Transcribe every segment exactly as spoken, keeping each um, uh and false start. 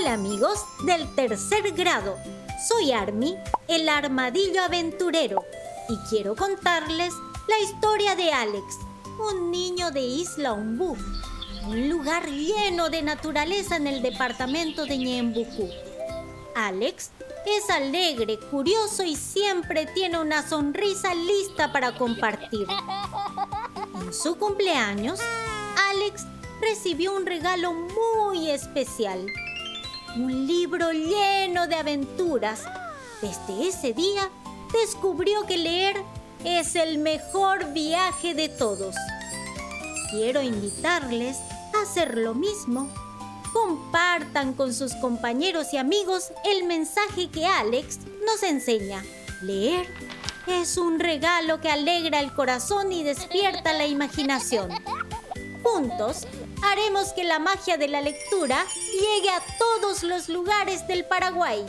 Hola amigos del tercer grado, soy Army, el armadillo aventurero, y quiero contarles la historia de Alex, un niño de Isla Ombú, un lugar lleno de naturaleza en el departamento de Ñeembucú. Alex es alegre, curioso y siempre tiene una sonrisa lista para compartir. En su cumpleaños, Alex recibió un regalo muy especial. Un libro lleno de aventuras. Desde ese día, descubrió que leer es el mejor viaje de todos. Quiero invitarles a hacer lo mismo. Compartan con sus compañeros y amigos el mensaje que Alex nos enseña. Leer es un regalo que alegra el corazón y despierta la imaginación. Juntos, haremos que la magia de la lectura llegue a todos los lugares del Paraguay.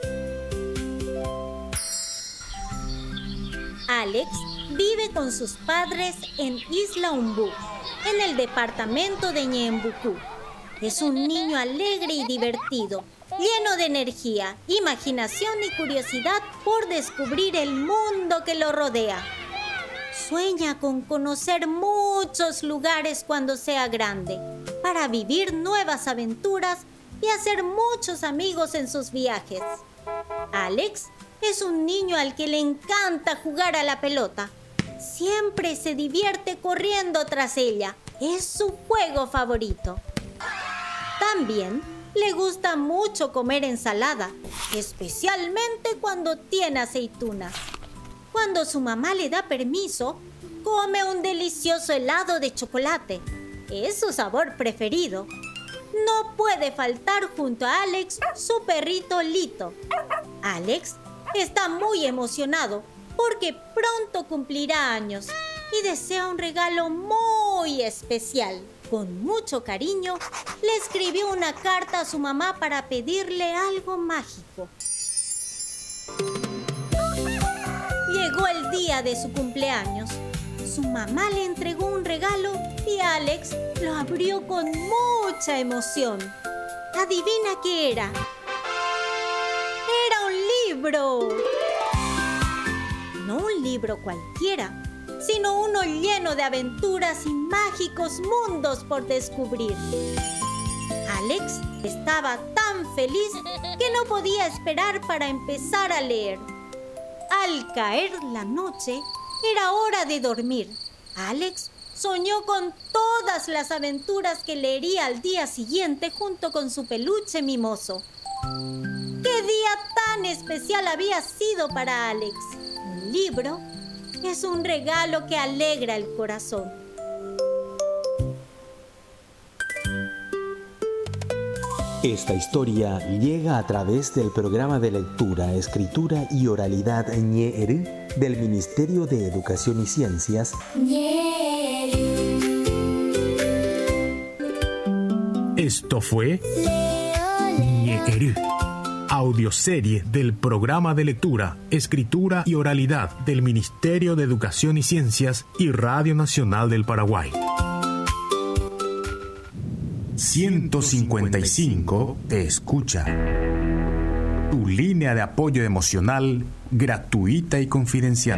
Alex vive con sus padres en Isla Ombú, en el departamento de Ñeembucú. Es un niño alegre y divertido, lleno de energía, imaginación y curiosidad por descubrir el mundo que lo rodea. Sueña con conocer muchos lugares cuando sea grande, para vivir nuevas aventuras y hacer muchos amigos en sus viajes. Alex es un niño al que le encanta jugar a la pelota. Siempre se divierte corriendo tras ella. Es su juego favorito. También le gusta mucho comer ensalada, especialmente cuando tiene aceitunas. Cuando su mamá le da permiso, come un delicioso helado de chocolate. Es su sabor preferido. No puede faltar junto a Alex su perrito Lito. Alex está muy emocionado porque pronto cumplirá años y desea un regalo muy especial. Con mucho cariño, le escribió una carta a su mamá para pedirle algo mágico. Llegó el día de su cumpleaños. Su mamá le entregó un regalo y Alex lo abrió con mucha emoción. ¿Adivina qué era? ¡Era un libro! No un libro cualquiera, sino uno lleno de aventuras y mágicos mundos por descubrir. Alex estaba tan feliz que no podía esperar para empezar a leer. Al caer la noche, era hora de dormir. Alex soñó con todas las aventuras que leería al día siguiente junto con su peluche mimoso. ¡Qué día tan especial había sido para Alex! Un libro es un regalo que alegra el corazón. Esta historia llega a través del programa de lectura, escritura y oralidad Ñeerú del Ministerio de Educación y Ciencias. Esto fue Ñeerú, audioserie del programa de lectura, escritura y oralidad del Ministerio de Educación y Ciencias y Radio Nacional del Paraguay. ciento cincuenta y cinco te escucha. Tu línea de apoyo emocional gratuita y confidencial.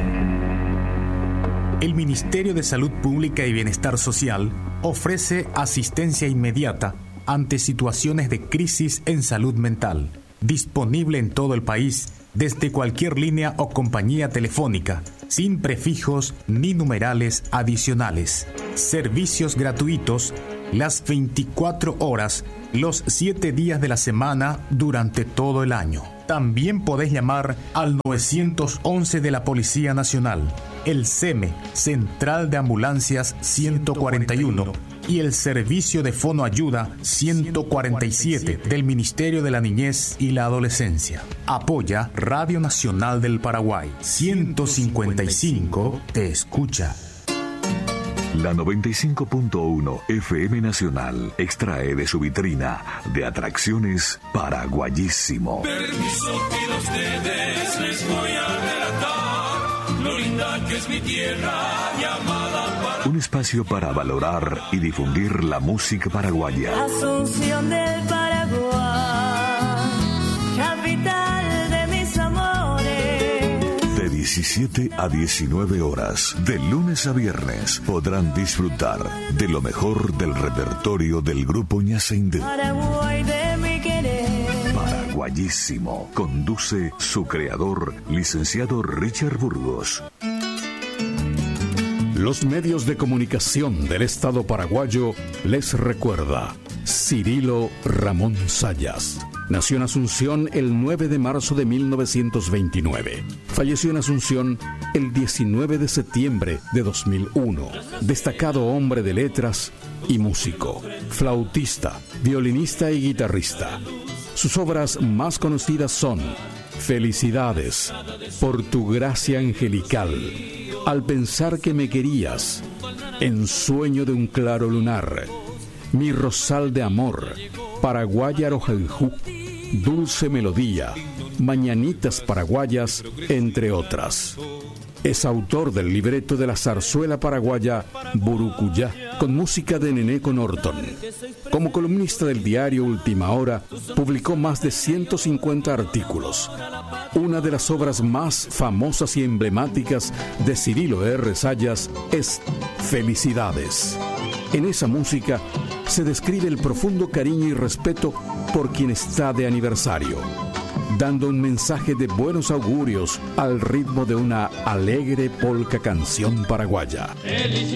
El Ministerio de Salud Pública y Bienestar Social ofrece asistencia inmediata ante situaciones de crisis en salud mental, disponible en todo el país desde cualquier línea o compañía telefónica, sin prefijos ni numerales adicionales. Servicios gratuitos las veinticuatro horas, los siete días de la semana durante todo el año. También podés llamar al nueve once de la Policía Nacional, el C E M E, Central de Ambulancias ciento cuarenta y uno, y el Servicio de Fono Ayuda ciento cuarenta y siete del Ministerio de la Niñez y la Adolescencia. Apoya Radio Nacional del Paraguay. ciento cincuenta y cinco te escucha. La noventa y cinco punto uno F M Nacional extrae de su vitrina de atracciones Paraguayísimo. Permiso pido a ustedes, les voy a relatar lo linda que es mi tierra llamada para... Un espacio para valorar y difundir la música paraguaya. Asunción del Paraguay. diecisiete a diecinueve horas, de lunes a viernes, podrán disfrutar de lo mejor del repertorio del grupo Ñaceindú. Paraguay de mi querer. Paraguayísimo. Conduce su creador, licenciado Richard Burgos. Los medios de comunicación del Estado paraguayo les recuerda Cirilo Ramón Zayas. Nació en Asunción el nueve de marzo de mil novecientos veintinueve. Falleció en Asunción el diecinueve de septiembre de dos mil uno. Destacado hombre de letras y músico, flautista, violinista y guitarrista. Sus obras más conocidas son Felicidades, Por tu gracia angelical, Al pensar que me querías, En sueño de un claro lunar, Mi rosal de amor, Paraguaya Arojanjú, Dulce melodía, Mañanitas paraguayas, entre otras. Es autor del libreto de la zarzuela paraguaya Burucuyá, con música de Neneco Norton. Como columnista del diario Última Hora, publicó más de ciento cincuenta artículos. Una de las obras más famosas y emblemáticas de Cirilo R. Zayas es Felicidades. En esa música se describe el profundo cariño y respeto por quien está de aniversario, dando un mensaje de buenos augurios al ritmo de una alegre polca canción paraguaya.